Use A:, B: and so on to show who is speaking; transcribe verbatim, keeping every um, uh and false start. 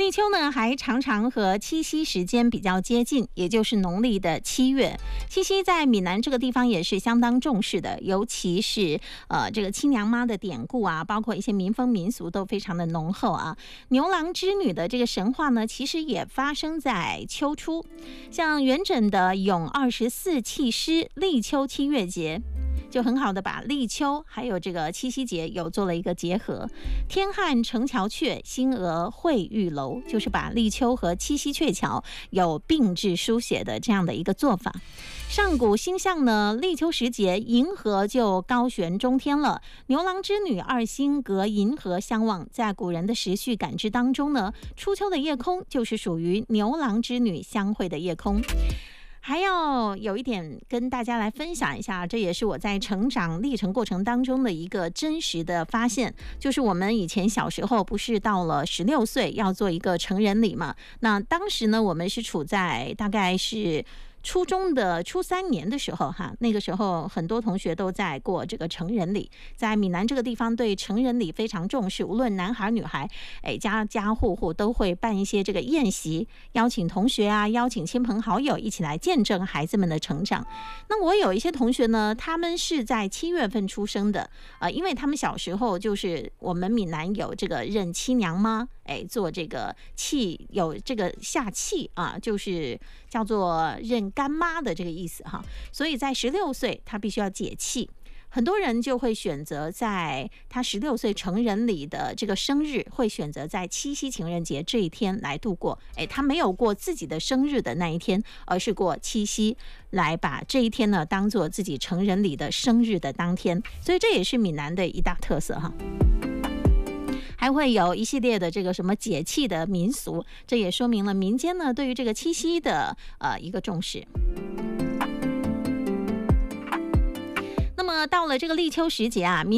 A: 立秋呢，还常常和七夕时间比较接近，也就是农历的七月。七夕在闽南这个地方也是相当重视的，尤其是呃这个亲娘妈的典故啊，包括一些民风民俗都非常的浓厚啊。牛郎织女的这个神话呢，其实也发生在秋初，像元稹的咏二十四气诗立秋七月节，就很好的把立秋还有这个七夕节有做了一个结合。天汉城桥阙，星娥会玉楼，就是把立秋和七夕鹊桥有并置书写的这样的一个做法。上古星象呢，立秋时节，银河就高悬中天了。牛郎织女二星隔银河相望，在古人的时序感知当中呢，初秋的夜空就是属于牛郎织女相会的夜空。还要有一点跟大家来分享一下，这也是我在成长历程过程当中的一个真实的发现，就是我们以前小时候不是到了十六岁要做一个成人礼嘛？那当时呢，我们是处在大概是初中的初三年的时候哈，那个时候很多同学都在过这个成人礼，在闽南这个地方对成人礼非常重视，无论男孩女孩，哎，家家户户都会办一些这个宴席，邀请同学啊，邀请亲朋好友一起来见证孩子们的成长。那我有一些同学呢，他们是在七月份出生的，呃，因为他们小时候就是我们闽南有这个认七娘妈，哎，做这个契有这个下契啊，就是叫做认干妈的这个意思哈，所以在十六岁他必须要解气。很多人就会选择在他十六岁成人礼的这个生日，会选择在七夕情人节这一天来度过。哎，他没有过自己的生日的那一天，而是过七夕，来把这一天呢当做自己成人礼的生日的当天。所以这也是闽南的一大特色哈。还会有一系列的这个什么解气的民俗，这也说明了民间呢对于这个七夕的呃一个重视。那么到了这个立秋时节啊，